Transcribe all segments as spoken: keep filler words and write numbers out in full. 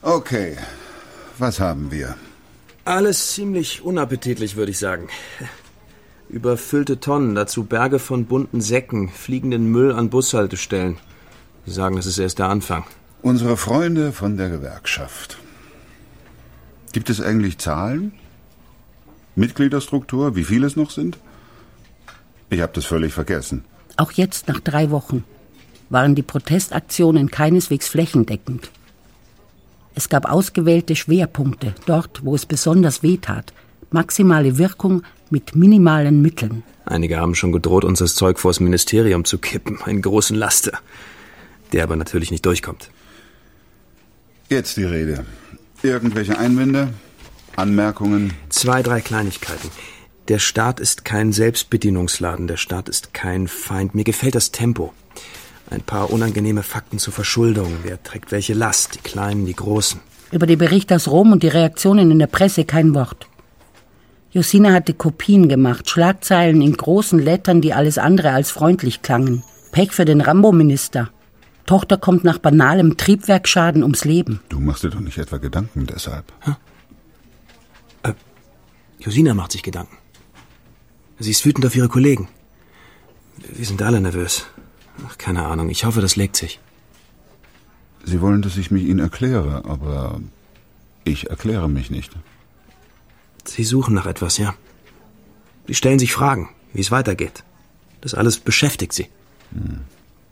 Okay, was haben wir? Alles ziemlich unappetitlich, würde ich sagen. Überfüllte Tonnen, dazu Berge von bunten Säcken, fliegenden Müll an Bushaltestellen. Sie sagen, das ist erst der Anfang. Unsere Freunde von der Gewerkschaft. Gibt es eigentlich Zahlen? Mitgliederstruktur, wie viele es noch sind? Ich habe das völlig vergessen. Auch jetzt, nach drei Wochen, waren die Protestaktionen keineswegs flächendeckend. Es gab ausgewählte Schwerpunkte, dort, wo es besonders wehtat. Maximale Wirkung mit minimalen Mitteln. Einige haben schon gedroht, uns das Zeug vors Ministerium zu kippen. Einen großen Laster, der aber natürlich nicht durchkommt. Jetzt die Rede. Irgendwelche Einwände? Anmerkungen? Zwei, drei Kleinigkeiten. Der Staat ist kein Selbstbedienungsladen. Der Staat ist kein Feind. Mir gefällt das Tempo. Ein paar unangenehme Fakten zur Verschuldung. Wer trägt welche Last? Die Kleinen, die Großen. Über die Berichte aus Rom und die Reaktionen in der Presse kein Wort. Josina hatte Kopien gemacht, Schlagzeilen in großen Lettern, die alles andere als freundlich klangen. Pech für den Rambo-Minister. Tochter kommt nach banalem Triebwerksschaden ums Leben. Du machst dir doch nicht etwa Gedanken deshalb? Hm? Äh, Josina macht sich Gedanken. Sie ist wütend auf ihre Kollegen. Wir sind alle nervös. Ach, keine Ahnung, ich hoffe, das legt sich. Sie wollen, dass ich mich Ihnen erkläre, aber ich erkläre mich nicht. Sie suchen nach etwas, ja. Sie stellen sich Fragen, wie es weitergeht. Das alles beschäftigt Sie. Hm.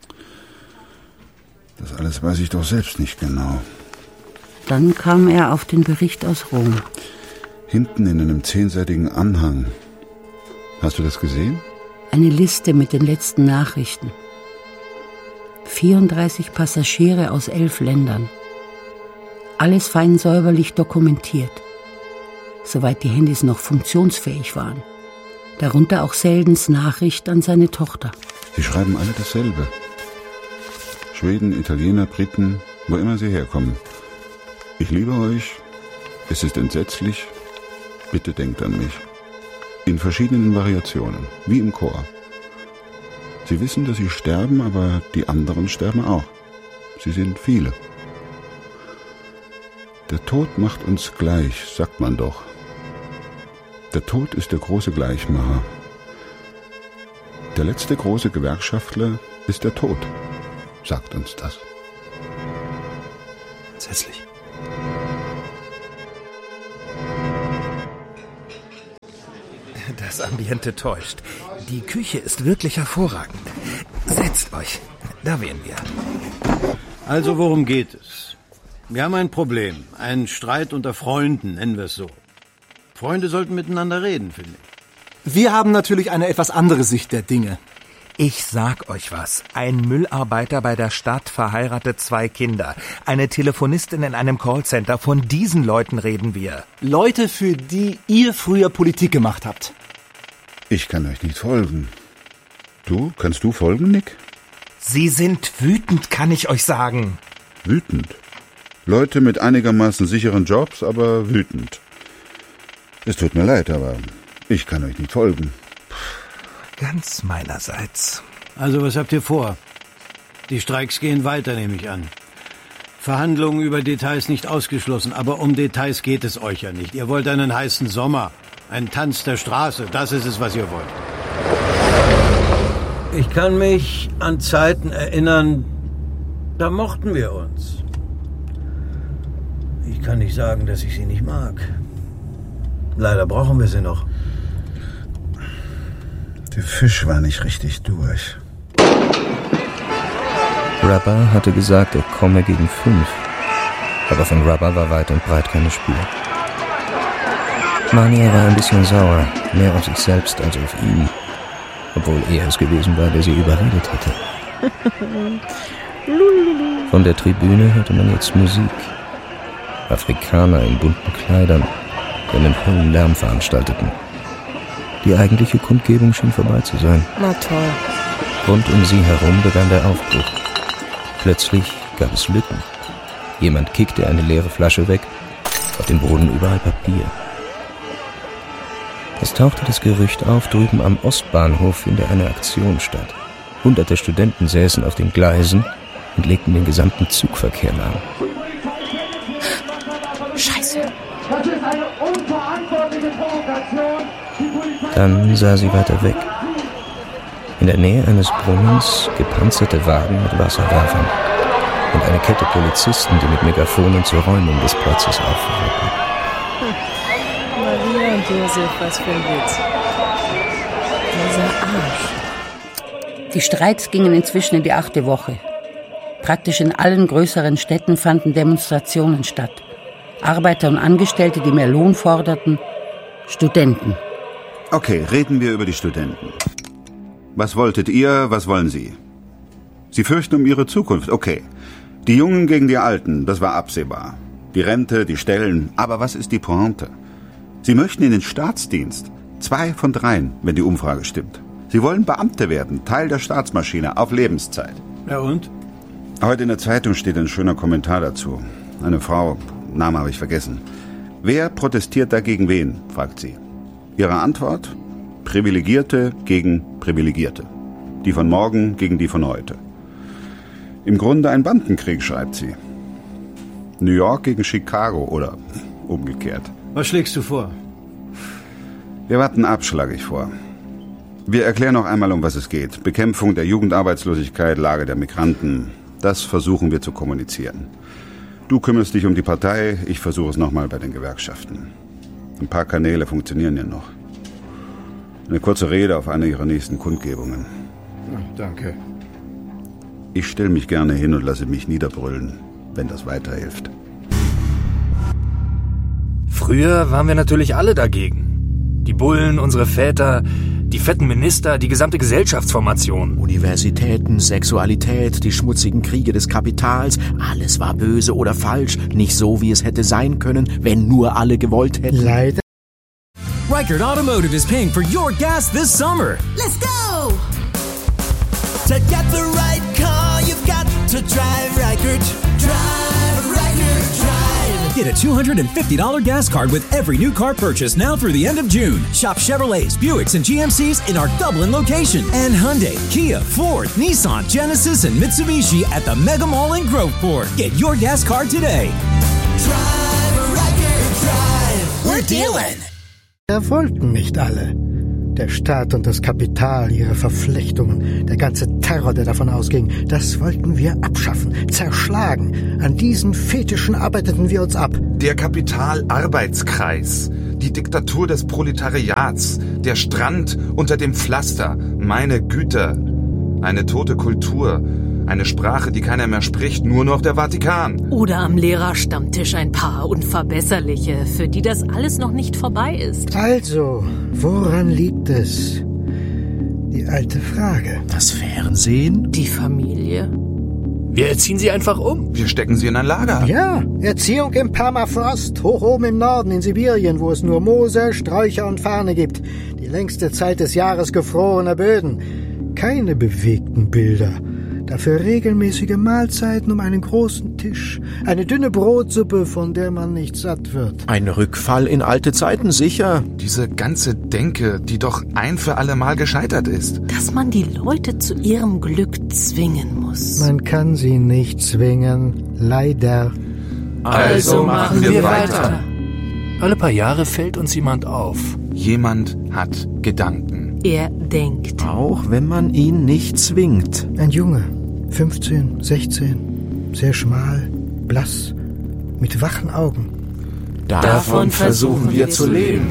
Das alles weiß ich doch selbst nicht genau. Dann kam er auf den Bericht aus Rom. Hinten in einem zehnseitigen Anhang. Hast du das gesehen? Eine Liste mit den letzten Nachrichten. vierunddreißig Passagiere aus elf Ländern. Alles fein säuberlich dokumentiert. Soweit die Handys noch funktionsfähig waren. Darunter auch Seldens Nachricht an seine Tochter. Sie schreiben alle dasselbe. Schweden, Italiener, Briten, wo immer sie herkommen. Ich liebe euch. Es ist entsetzlich. Bitte denkt an mich. In verschiedenen Variationen, wie im Chor. Sie wissen, dass sie sterben, aber die anderen sterben auch. Sie sind viele. Der Tod macht uns gleich, sagt man doch. Der Tod ist der große Gleichmacher. Der letzte große Gewerkschaftler ist der Tod, sagt uns das. Entsetzlich. Das Ambiente täuscht. Die Küche ist wirklich hervorragend. Setzt euch. Da wären wir. Also, worum geht es? Wir haben ein Problem. Einen Streit unter Freunden, nennen wir es so. Freunde sollten miteinander reden, finde ich. Wir haben natürlich eine etwas andere Sicht der Dinge. Ich sag euch was. Ein Müllarbeiter bei der Stadt verheiratet zwei Kinder. Eine Telefonistin in einem Callcenter. Von diesen Leuten reden wir. Leute, für die ihr früher Politik gemacht habt. Ich kann euch nicht folgen. Du? Kannst du folgen, Nick? Sie sind wütend, kann ich euch sagen. Wütend? Leute mit einigermaßen sicheren Jobs, aber wütend. Es tut mir leid, aber ich kann euch nicht folgen. Ganz meinerseits. Also, was habt ihr vor? Die Streiks gehen weiter, nehme ich an. Verhandlungen über Details nicht ausgeschlossen, aber um Details geht es euch ja nicht. Ihr wollt einen heißen Sommer, einen Tanz der Straße, das ist es, was ihr wollt. Ich kann mich an Zeiten erinnern, da mochten wir uns. Ich kann nicht sagen, dass ich sie nicht mag. Leider brauchen wir sie noch. Der Fisch war nicht richtig durch. Rubber hatte gesagt, er komme gegen fünf. Aber von Rubber war weit und breit keine Spur. Mania war ein bisschen sauer, mehr auf sich selbst als auf ihn. Obwohl er es gewesen war, der sie überredet hatte. Von der Tribüne hörte man jetzt Musik. Afrikaner in bunten Kleidern, die einen hohen Lärm veranstalteten. Die eigentliche Kundgebung schien vorbei zu sein. Na toll. Rund um sie herum begann der Aufbruch. Plötzlich gab es Lücken. Jemand kickte eine leere Flasche weg, auf dem Boden überall Papier. Es tauchte das Gerücht auf, drüben am Ostbahnhof finde eine Aktion statt. Hunderte Studenten säßen auf den Gleisen und legten den gesamten Zugverkehr lahm. Das ist eine unverantwortliche Provokation. Dann sah sie weiter weg. In der Nähe eines Brunnens gepanzerte Wagen mit Wasserwerfern und eine Kette Polizisten, die mit Megafonen zur Räumung des Platzes aufforderten. Maria und Josef, was für ein Witz. Dieser Arsch. Die Streiks gingen inzwischen in die achte Woche. Praktisch in allen größeren Städten fanden Demonstrationen statt. Arbeiter und Angestellte, die mehr Lohn forderten, Studenten. Okay, reden wir über die Studenten. Was wolltet ihr, was wollen Sie? Sie fürchten um Ihre Zukunft, okay. Die Jungen gegen die Alten, das war absehbar. Die Rente, die Stellen, aber was ist die Pointe? Sie möchten in den Staatsdienst. Zwei von dreien, wenn die Umfrage stimmt. Sie wollen Beamte werden, Teil der Staatsmaschine, auf Lebenszeit. Ja und? Heute in der Zeitung steht ein schöner Kommentar dazu. Eine Frau, Name habe ich vergessen. Wer protestiert dagegen wen, fragt sie. Ihre Antwort? Privilegierte gegen Privilegierte. Die von morgen gegen die von heute. Im Grunde ein Bandenkrieg, schreibt sie. New York gegen Chicago oder umgekehrt. Was schlägst du vor? Wir warten ab, schlage ich vor. Wir erklären noch einmal, um was es geht. Bekämpfung der Jugendarbeitslosigkeit, Lage der Migranten. Das versuchen wir zu kommunizieren. Du kümmerst dich um die Partei, ich versuche es nochmal bei den Gewerkschaften. Ein paar Kanäle funktionieren ja noch. Eine kurze Rede auf einer ihrer nächsten Kundgebungen. Ja, danke. Ich stelle mich gerne hin und lasse mich niederbrüllen, wenn das weiterhilft. Früher waren wir natürlich alle dagegen. Die Bullen, unsere Väter, die fetten Minister, die gesamte Gesellschaftsformation. Universitäten, Sexualität, die schmutzigen Kriege des Kapitals. Alles war böse oder falsch. Nicht so, wie es hätte sein können, wenn nur alle gewollt hätten. Leider. Reichert Automotive is paying for your gas this summer. Let's go! To get the right car, you've got to drive Reichert. Drive Reichert, drive. Get a two hundred fifty dollars gas card with every new car purchase now through the end of June. Shop Chevrolets, Buicks, and G M Cs in our Dublin location. And Hyundai, Kia, Ford, Nissan, Genesis, and Mitsubishi at the Mega Mall in Groveport. Get your gas card today. Drive Reichert, drive. We're dealing. Wir wollten nicht alle. Der Staat und das Kapital, ihre Verflechtungen, der ganze Terror, der davon ausging, das wollten wir abschaffen, zerschlagen. An diesen Fetischen arbeiteten wir uns ab. Der Kapitalarbeitskreis, die Diktatur des Proletariats, der Strand unter dem Pflaster, meine Güter, eine tote Kultur, eine Sprache, die keiner mehr spricht, nur noch der Vatikan. Oder am Lehrerstammtisch ein paar Unverbesserliche, für die das alles noch nicht vorbei ist. Also, woran liegt es? Die alte Frage. Das Fernsehen? Die Familie? Wir erziehen sie einfach um. Wir stecken sie in ein Lager. Ja, Erziehung im Permafrost, hoch oben im Norden in Sibirien, wo es nur Moose, Sträucher und Farne gibt. Die längste Zeit des Jahres gefrorener Böden. Keine bewegten Bilder. Dafür regelmäßige Mahlzeiten um einen großen Tisch. Eine dünne Brotsuppe, von der man nicht satt wird. Ein Rückfall in alte Zeiten, sicher. Diese ganze Denke, die doch ein für alle Mal gescheitert ist. Dass man die Leute zu ihrem Glück zwingen muss. Man kann sie nicht zwingen, leider. Also machen wir weiter. Alle paar Jahre fällt uns jemand auf. Jemand hat Gedanken. Er denkt. Auch wenn man ihn nicht zwingt. Ein Junge, fünfzehn, sechzehn, sehr schmal, blass, mit wachen Augen. Davon versuchen wir zu leben.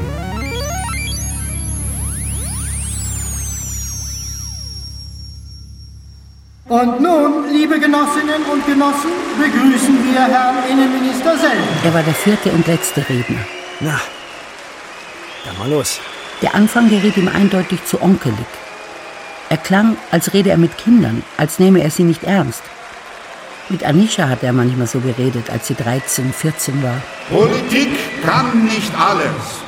Und nun, liebe Genossinnen und Genossen, begrüßen wir Herrn Innenminister Sellner. Er war der vierte und letzte Redner. Na, dann mal los. Der Anfang geriet ihm eindeutig zu onkelig. Er klang, als rede er mit Kindern, als nehme er sie nicht ernst. Mit Anisha hat er manchmal so geredet, als sie dreizehn, vierzehn war. Politik kann nicht alles.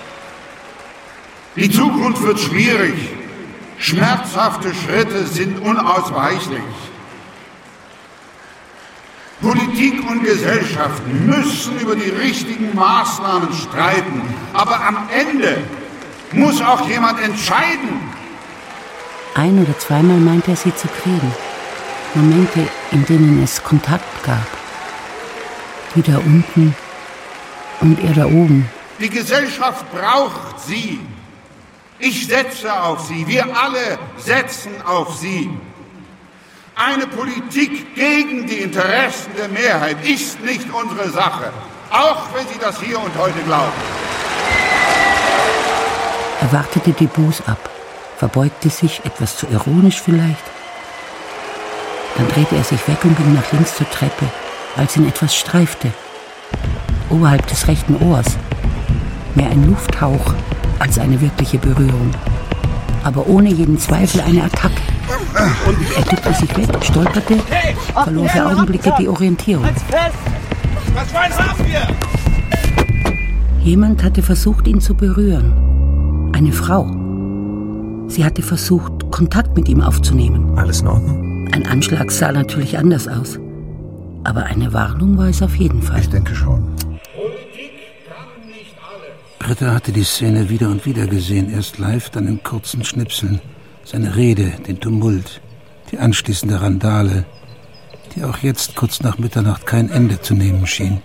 Die Zukunft wird schwierig. Schmerzhafte Schritte sind unausweichlich. Politik und Gesellschaft müssen über die richtigen Maßnahmen streiten. Aber am Ende muss auch jemand entscheiden. Ein- oder zweimal meinte er sie zu kriegen. Momente, in denen es Kontakt gab. Die da unten Und er da oben? Die Gesellschaft braucht Sie. Ich setze auf Sie. Wir alle setzen auf Sie. Eine Politik gegen die Interessen der Mehrheit ist nicht unsere Sache. Auch wenn Sie das hier und heute glauben. Er wartete die Buß ab, verbeugte sich, etwas zu ironisch vielleicht. Dann drehte er sich weg und ging nach links zur Treppe, als ihn etwas streifte. Oberhalb des rechten Ohrs. Mehr ein Lufthauch als eine wirkliche Berührung. Aber ohne jeden Zweifel eine Attacke. Er duckte sich weg, stolperte, verlor für Augenblicke die Orientierung. Was Schwein haben wir? Jemand hatte versucht, ihn zu berühren. Eine Frau. Sie hatte versucht, Kontakt mit ihm aufzunehmen. Alles in Ordnung? Ein Anschlag sah natürlich anders aus. Aber eine Warnung war es auf jeden Fall. Ich denke schon. Britta hatte die Szene wieder und wieder gesehen, erst live, dann in kurzen Schnipseln. Seine Rede, den Tumult, die anschließende Randale, die auch jetzt kurz nach Mitternacht kein Ende zu nehmen schien.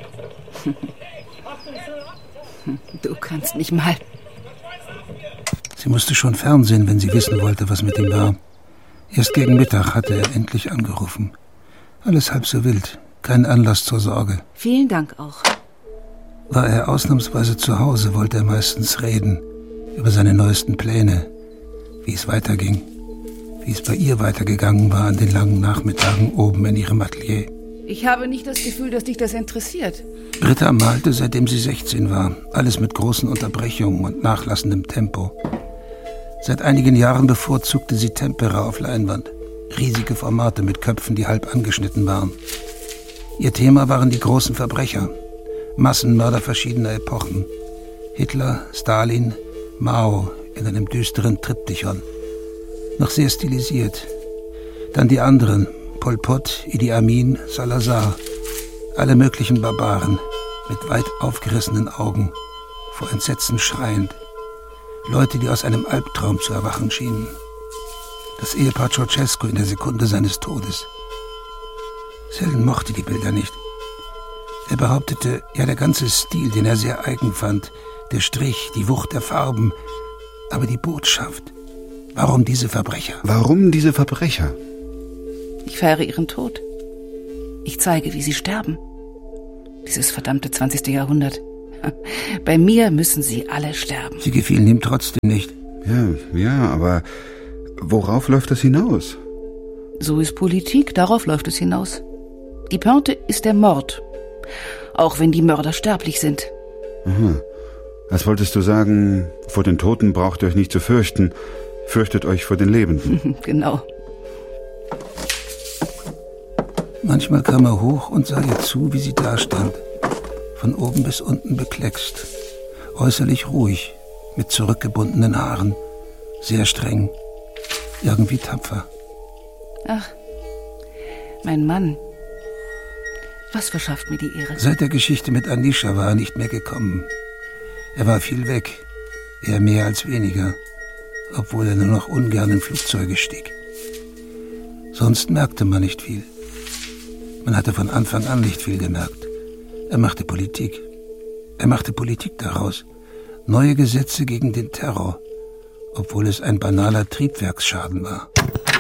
Du kannst nicht mal. Sie musste schon fernsehen, wenn sie wissen wollte, was mit ihm war. Erst gegen Mittag hatte er endlich angerufen. Alles halb so wild, kein Anlass zur Sorge. Vielen Dank auch. War er ausnahmsweise zu Hause, wollte er meistens reden über seine neuesten Pläne, wie es weiterging, wie es bei ihr weitergegangen war an den langen Nachmittagen oben in ihrem Atelier. Ich habe nicht das Gefühl, dass dich das interessiert. Britta malte, seitdem sie sechzehn war, alles mit großen Unterbrechungen und nachlassendem Tempo. Seit einigen Jahren bevorzugte sie Tempera auf Leinwand, riesige Formate mit Köpfen, die halb angeschnitten waren. Ihr Thema waren die großen Verbrecher, Massenmörder verschiedener Epochen. Hitler, Stalin, Mao in einem düsteren Triptychon. Noch sehr stilisiert. Dann die anderen, Pol Pot, Idi Amin, Salazar. Alle möglichen Barbaren, mit weit aufgerissenen Augen, vor Entsetzen schreiend. Leute, die aus einem Albtraum zu erwachen schienen. Das Ehepaar Ceausescu in der Sekunde seines Todes. Selden mochte die Bilder nicht. Er behauptete, ja, der ganze Stil, den er sehr eigen fand, der Strich, die Wucht der Farben, aber die Botschaft. Warum diese Verbrecher? Warum diese Verbrecher? Ich feiere ihren Tod. Ich zeige, wie sie sterben. Dieses verdammte zwanzigste Jahrhundert. Bei mir müssen sie alle sterben. Sie gefielen ihm trotzdem nicht. Ja, ja, aber worauf läuft das hinaus? So ist Politik, darauf läuft es hinaus. Die Pointe ist der Mord. Auch wenn die Mörder sterblich sind. Aha. Als wolltest du sagen, vor den Toten braucht ihr euch nicht zu fürchten. Fürchtet euch vor den Lebenden. Genau. Manchmal kam er hoch und sah ihr zu, wie sie dastand. Von oben bis unten bekleckst. Äußerlich ruhig, mit zurückgebundenen Haaren. Sehr streng. Irgendwie tapfer. Ach, mein Mann. Was verschafft mir die Ehre? Seit der Geschichte mit Anisha war er nicht mehr gekommen. Er war viel weg, eher mehr als weniger, obwohl er nur noch ungern in Flugzeuge stieg. Sonst merkte man nicht viel. Man hatte von Anfang an nicht viel gemerkt. Er machte Politik. Er machte Politik daraus. Neue Gesetze gegen den Terror, obwohl es ein banaler Triebwerksschaden war.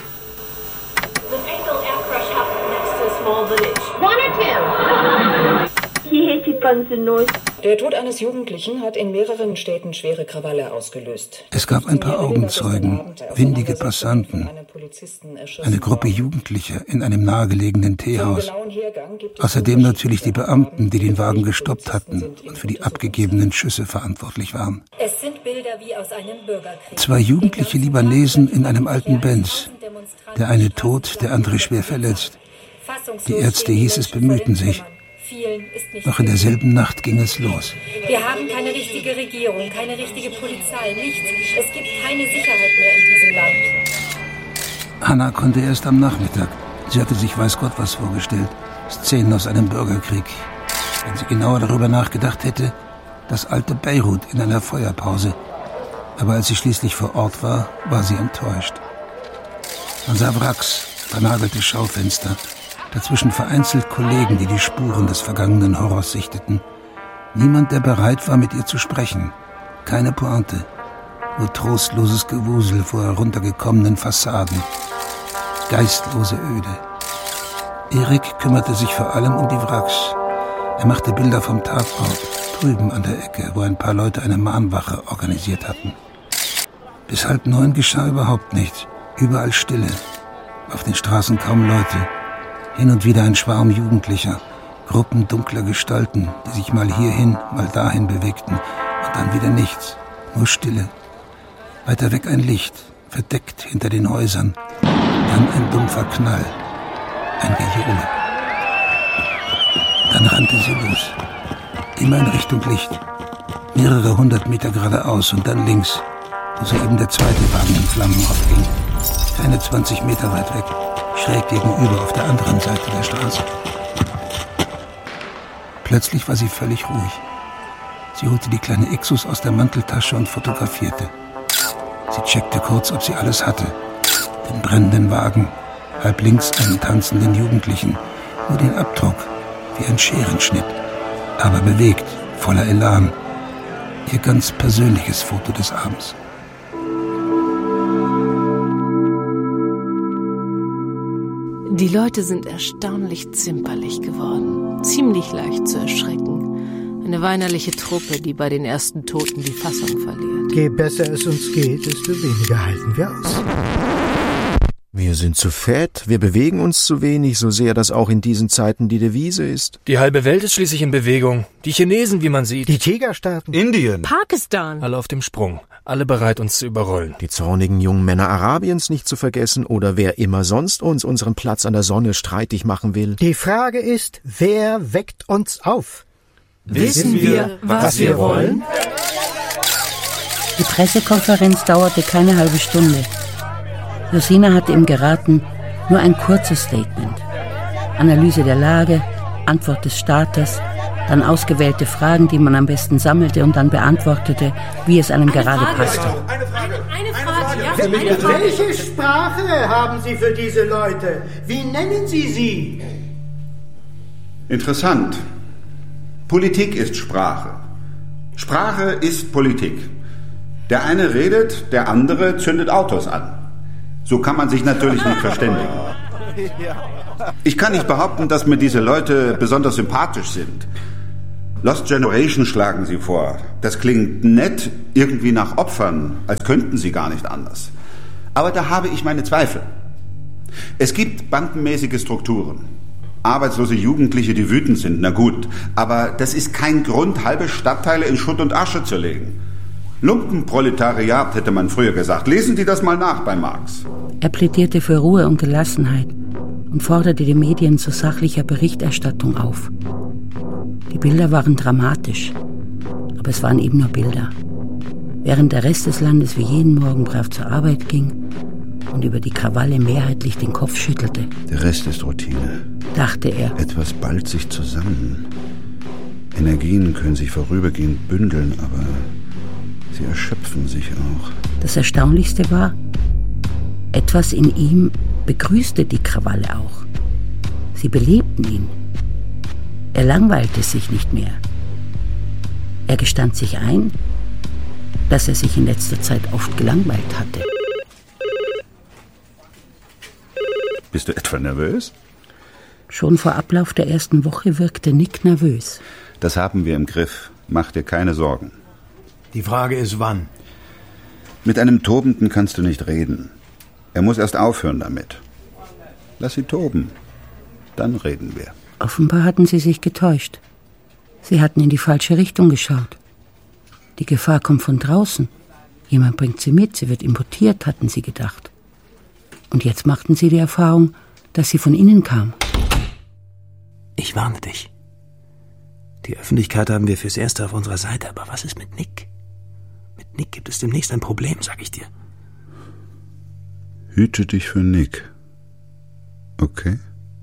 Der Tod eines Jugendlichen hat in mehreren Städten schwere Krawalle ausgelöst. Es gab ein paar Augenzeugen, windige Passanten, eine Gruppe Jugendlicher in einem nahegelegenen Teehaus. Außerdem natürlich die Beamten, die den Wagen gestoppt hatten und für die abgegebenen Schüsse verantwortlich waren. Es sind Bilder wie aus einem Bürgerkrieg. Zwei jugendliche Libanesen in einem alten Benz. Der eine tot, der andere schwer verletzt. Die Ärzte, hieß es, bemühten sich. Noch in derselben Nacht ging es los. Wir haben keine richtige Regierung, keine richtige Polizei, nichts. Es gibt keine Sicherheit mehr in diesem Land. Hannah konnte erst am Nachmittag. Sie hatte sich weiß Gott was vorgestellt. Szenen aus einem Bürgerkrieg. Wenn sie genauer darüber nachgedacht hätte, das alte Beirut in einer Feuerpause. Aber als sie schließlich vor Ort war, war sie enttäuscht. Man sah Wracks, vernagelte Schaufenster. Dazwischen vereinzelt Kollegen, die die Spuren des vergangenen Horrors sichteten. Niemand, der bereit war, mit ihr zu sprechen. Keine Pointe. Nur trostloses Gewusel vor heruntergekommenen Fassaden. Geistlose Öde. Erik kümmerte sich vor allem um die Wracks. Er machte Bilder vom Tatort, drüben an der Ecke, wo ein paar Leute eine Mahnwache organisiert hatten. Bis halb neun geschah überhaupt nichts. Überall Stille. Auf den Straßen kaum Leute. Hin und wieder ein Schwarm Jugendlicher. Gruppen dunkler Gestalten, die sich mal hierhin, mal dahin bewegten. Und dann wieder nichts. Nur Stille. Weiter weg ein Licht, verdeckt hinter den Häusern. Dann ein dumpfer Knall. Ein Gejohle. Dann rannte sie los. Immer in Richtung Licht. Mehrere hundert Meter geradeaus und dann links, wo soeben der zweite Wagen in Flammen aufging. Keine zwanzig Meter weit weg, schräg gegenüber auf der anderen Seite der Straße. Plötzlich war sie völlig ruhig. Sie holte die kleine Ixus aus der Manteltasche und fotografierte. Sie checkte kurz, ob sie alles hatte. Den brennenden Wagen, halb links einen tanzenden Jugendlichen, nur den Abdruck, wie ein Scherenschnitt, aber bewegt, voller Elan. Ihr ganz persönliches Foto des Abends. Die Leute sind erstaunlich zimperlich geworden, ziemlich leicht zu erschrecken. Eine weinerliche Truppe, die bei den ersten Toten die Fassung verliert. Je besser es uns geht, desto weniger halten wir aus. Wir sind zu fett, wir bewegen uns zu wenig, so sehr das auch in diesen Zeiten die Devise ist. Die halbe Welt ist schließlich in Bewegung. Die Chinesen, wie man sieht. Die Tigerstaaten. Indien. Pakistan. Alle auf dem Sprung. Alle bereit, uns zu überrollen. Die zornigen jungen Männer Arabiens nicht zu vergessen oder wer immer sonst uns unseren Platz an der Sonne streitig machen will. Die Frage ist, wer weckt uns auf? Wissen wir, was wir wollen? Die Pressekonferenz dauerte keine halbe Stunde. Josina hatte ihm geraten, nur ein kurzes Statement. Analyse der Lage, Antwort des Staates, dann ausgewählte Fragen, die man am besten sammelte und dann beantwortete, wie es einem gerade passte. Eine Frage. Eine Frage. Ja, eine Frage. Welche Sprache haben Sie für diese Leute? Wie nennen Sie sie? Interessant. Politik ist Sprache. Sprache ist Politik. Der eine redet, der andere zündet Autos an. So kann man sich natürlich nicht verständigen. Ich kann nicht behaupten, dass mir diese Leute besonders sympathisch sind. Lost Generation schlagen sie vor. Das klingt nett, irgendwie nach Opfern, als könnten sie gar nicht anders. Aber da habe ich meine Zweifel. Es gibt bandenmäßige Strukturen. Arbeitslose Jugendliche, die wütend sind, na gut. Aber das ist kein Grund, halbe Stadtteile in Schutt und Asche zu legen. Lumpenproletariat, hätte man früher gesagt. Lesen Sie das mal nach bei Marx. Er plädierte für Ruhe und Gelassenheit und forderte die Medien zu sachlicher Berichterstattung auf. Die Bilder waren dramatisch, aber es waren eben nur Bilder. Während der Rest des Landes wie jeden Morgen brav zur Arbeit ging und über die Krawalle mehrheitlich den Kopf schüttelte. Der Rest ist Routine, dachte er. Etwas ballt sich zusammen. Energien können sich vorübergehend bündeln, aber sie erschöpfen sich auch. Das Erstaunlichste war, etwas in ihm begrüßte die Krawalle auch. Sie belebten ihn. Er langweilte sich nicht mehr. Er gestand sich ein, dass er sich in letzter Zeit oft gelangweilt hatte. Bist du etwa nervös? Schon vor Ablauf der ersten Woche wirkte Nick nervös. Das haben wir im Griff. Mach dir keine Sorgen. Die Frage ist, wann? Mit einem Tobenden kannst du nicht reden. Er muss erst aufhören damit. Lass sie toben. Dann reden wir. Offenbar hatten sie sich getäuscht. Sie hatten in die falsche Richtung geschaut. Die Gefahr kommt von draußen. Jemand bringt sie mit, sie wird importiert, hatten sie gedacht. Und jetzt machten sie die Erfahrung, dass sie von innen kam. Ich warne dich. Die Öffentlichkeit haben wir fürs Erste auf unserer Seite, aber was ist mit Nick? Mit Nick gibt es demnächst ein Problem, sag ich dir. Hüte dich für Nick. Okay?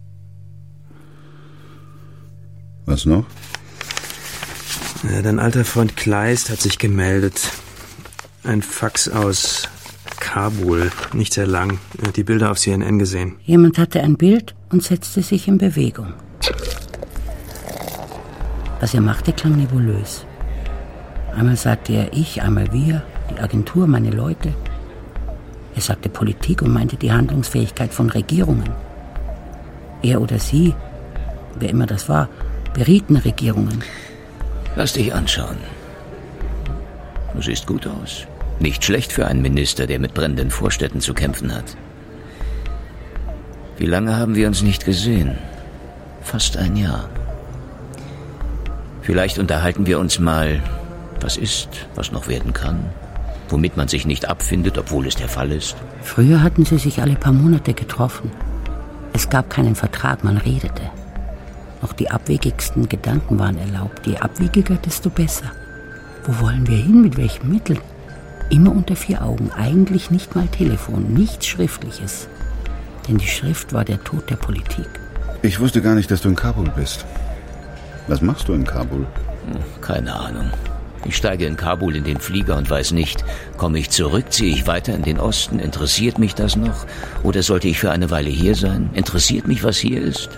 Was noch? Ja, dein alter Freund Kleist hat sich gemeldet. Ein Fax aus Kabul, nicht sehr lang. Er hat die Bilder auf C N N gesehen. Jemand hatte ein Bild und setzte sich in Bewegung. Was er machte, klang nebulös. Einmal sagte er ich, einmal wir, die Agentur, meine Leute. Er sagte Politik und meinte die Handlungsfähigkeit von Regierungen. Er oder sie, wer immer das war, berieten Regierungen. Lass dich anschauen. Du siehst gut aus. Nicht schlecht für einen Minister, der mit brennenden Vorstädten zu kämpfen hat. Wie lange haben wir uns nicht gesehen? Fast ein Jahr. Vielleicht unterhalten wir uns mal, was ist, was noch werden kann, womit man sich nicht abfindet, obwohl es der Fall ist. Früher hatten sie sich alle paar Monate getroffen. Es gab keinen Vertrag, man redete. Noch die abwegigsten Gedanken waren erlaubt. Je abwegiger, desto besser. Wo wollen wir hin, mit welchen Mitteln? Immer unter vier Augen, eigentlich nicht mal Telefon, nichts Schriftliches. Denn die Schrift war der Tod der Politik. Ich wusste gar nicht, dass du in Kabul bist. Was machst du in Kabul? Keine Ahnung. Ich steige in Kabul in den Flieger und weiß nicht, komme ich zurück, ziehe ich weiter in den Osten, interessiert mich das noch? Oder sollte ich für eine Weile hier sein? Interessiert mich, was hier ist?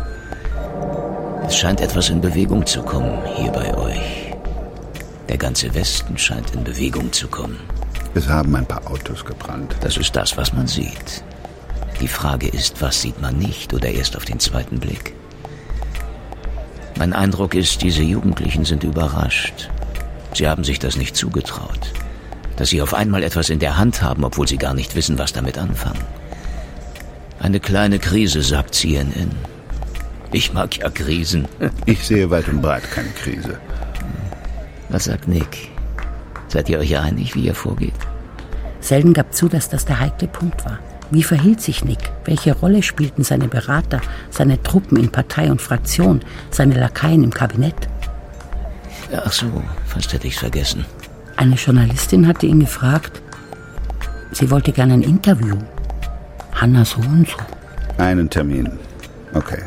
Es scheint etwas in Bewegung zu kommen, hier bei euch. Der ganze Westen scheint in Bewegung zu kommen. Es haben ein paar Autos gebrannt. Das ist das, was man sieht. Die Frage ist, was sieht man nicht oder erst auf den zweiten Blick? Mein Eindruck ist, diese Jugendlichen sind überrascht. Sie haben sich das nicht zugetraut. Dass sie auf einmal etwas in der Hand haben, obwohl sie gar nicht wissen, was damit anfangen. Eine kleine Krise, sagt C N N. Ich mag ja Krisen. Ich sehe weit und breit keine Krise. Was sagt Nick? Seid ihr euch einig, wie ihr vorgeht? Selden gab zu, dass das der heikle Punkt war. Wie verhielt sich Nick? Welche Rolle spielten seine Berater, seine Truppen in Partei und Fraktion, seine Lakaien im Kabinett? Ach so, fast hätte ich's vergessen. Eine Journalistin hatte ihn gefragt, sie wollte gerne ein Interview. Hanna so und so. Einen Termin. Okay.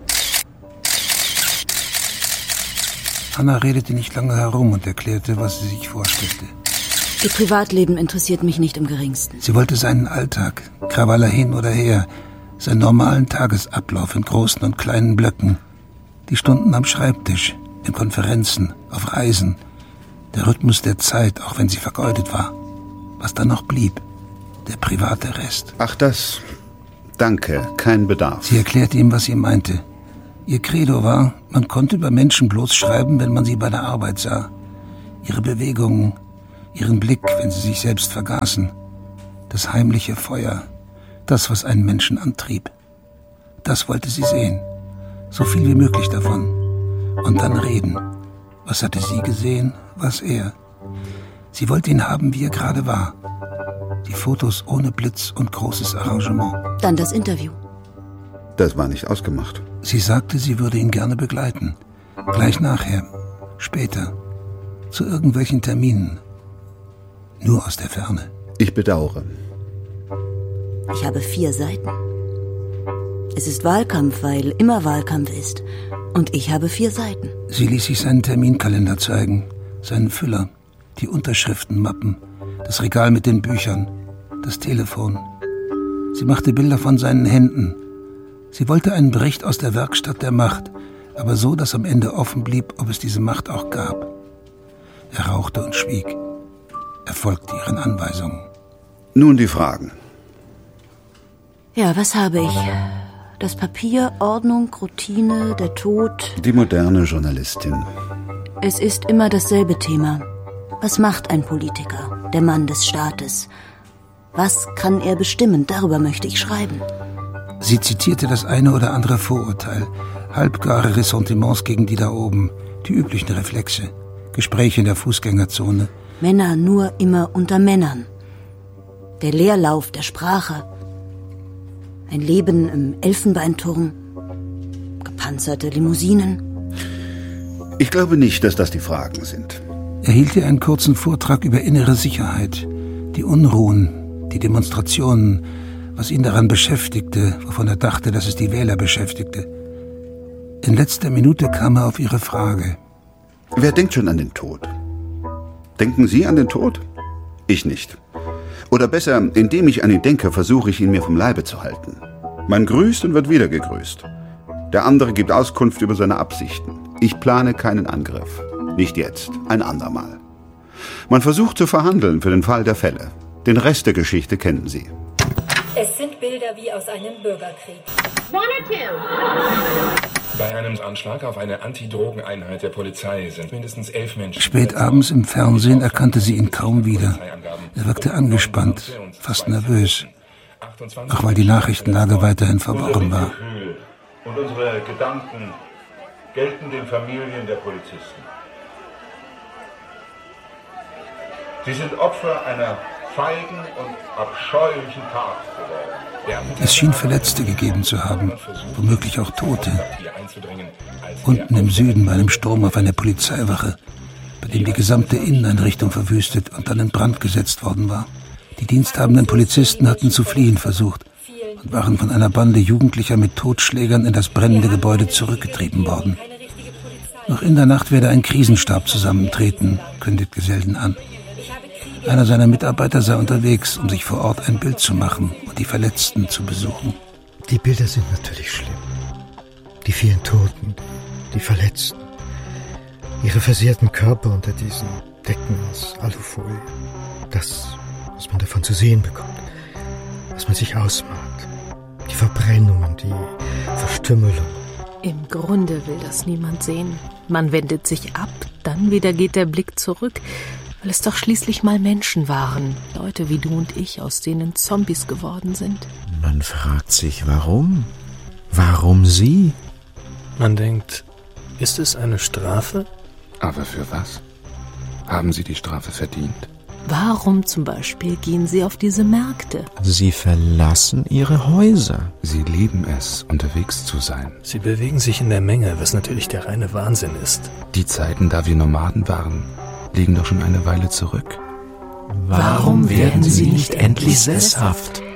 Hanna redete nicht lange herum und erklärte, was sie sich vorstellte. Ihr Privatleben interessiert mich nicht im geringsten. Sie wollte seinen Alltag, Krawaller hin oder her, seinen normalen Tagesablauf in großen und kleinen Blöcken, die Stunden am Schreibtisch, in Konferenzen, auf Reisen, der Rhythmus der Zeit, auch wenn sie vergeudet war. Was dann noch blieb, der private Rest. Ach das, danke, kein Bedarf. Sie erklärte ihm, was sie meinte. Ihr Credo war, man konnte über Menschen bloß schreiben, wenn man sie bei der Arbeit sah. Ihre Bewegungen, ihren Blick, wenn sie sich selbst vergaßen. Das heimliche Feuer, das, was einen Menschen antrieb. Das wollte sie sehen. So viel wie möglich davon. Und dann reden. Was hatte sie gesehen, was er? Sie wollte ihn haben, wie er gerade war. Die Fotos ohne Blitz und großes Arrangement. Dann das Interview. Das war nicht ausgemacht. Sie sagte, sie würde ihn gerne begleiten. Gleich nachher. Später. Zu irgendwelchen Terminen. Nur aus der Ferne. Ich bedauere. Ich habe vier Seiten. Es ist Wahlkampf, weil immer Wahlkampf ist. Und ich habe vier Seiten. Sie ließ sich seinen Terminkalender zeigen, seinen Füller, die Unterschriftenmappen, das Regal mit den Büchern, das Telefon. Sie machte Bilder von seinen Händen. Sie wollte einen Bericht aus der Werkstatt der Macht, aber so, dass am Ende offen blieb, ob es diese Macht auch gab. Er rauchte und schwieg. Er folgte ihren Anweisungen. Nun die Fragen. Ja, was habe ich? Das Papier, Ordnung, Routine, der Tod. Die moderne Journalistin. Es ist immer dasselbe Thema. Was macht ein Politiker, der Mann des Staates? Was kann er bestimmen? Darüber möchte ich schreiben. Sie zitierte das eine oder andere Vorurteil, halbgare Ressentiments gegen die da oben, die üblichen Reflexe, Gespräche in der Fußgängerzone. Männer nur immer unter Männern. Der Leerlauf der Sprache. Ein Leben im Elfenbeinturm. Gepanzerte Limousinen. Ich glaube nicht, dass das die Fragen sind. Er hielt ihr einen kurzen Vortrag über innere Sicherheit, die Unruhen, die Demonstrationen, was ihn daran beschäftigte, wovon er dachte, dass es die Wähler beschäftigte. In letzter Minute kam er auf ihre Frage. Wer denkt schon an den Tod? Denken Sie an den Tod? Ich nicht. Oder besser, indem ich an ihn denke, versuche ich ihn mir vom Leibe zu halten. Man grüßt und wird wieder gegrüßt. Der andere gibt Auskunft über seine Absichten. Ich plane keinen Angriff. Nicht jetzt, ein andermal. Man versucht zu verhandeln für den Fall der Fälle. Den Rest der Geschichte kennen Sie. Es sind Bilder wie aus einem Bürgerkrieg. Bei einem Anschlag auf eine Antidrogeneinheit der Polizei sind mindestens elf Menschen... Spät abends im Fernsehen erkannte sie ihn kaum wieder. Er wirkte angespannt, fast nervös. Auch weil die Nachrichtenlage weiterhin verworren war. Und unsere Gedanken gelten den Familien der Polizisten. Sie sind Opfer einer feigen und abscheulichen Tat geworden. Es schien Verletzte gegeben zu haben, womöglich auch Tote. Unten im Süden bei einem Sturm auf eine Polizeiwache, bei dem die gesamte Inneneinrichtung verwüstet und dann in Brand gesetzt worden war. Die diensthabenden Polizisten hatten zu fliehen versucht und waren von einer Bande Jugendlicher mit Totschlägern in das brennende Gebäude zurückgetrieben worden. Noch in der Nacht werde ein Krisenstab zusammentreten, kündigt Geselden an. Einer seiner Mitarbeiter sei unterwegs, um sich vor Ort ein Bild zu machen und die Verletzten zu besuchen. Die Bilder sind natürlich schlimm. Die vielen Toten, die Verletzten, ihre versehrten Körper unter diesen Decken aus Alufolie. Das, was man davon zu sehen bekommt, was man sich ausmalt. Die Verbrennungen, die Verstümmelung. Im Grunde will das niemand sehen. Man wendet sich ab, dann wieder geht der Blick zurück, weil es doch schließlich mal Menschen waren. Leute wie du und ich, aus denen Zombies geworden sind. Man fragt sich, warum? Warum sie? Man denkt, ist es eine Strafe? Aber für was? Haben sie die Strafe verdient? Warum zum Beispiel gehen sie auf diese Märkte? Sie verlassen ihre Häuser. Sie lieben es, unterwegs zu sein. Sie bewegen sich in der Menge, was natürlich der reine Wahnsinn ist. Die Zeiten, da wir Nomaden waren, liegen doch schon eine Weile zurück. Warum werden sie nicht endlich sesshaft?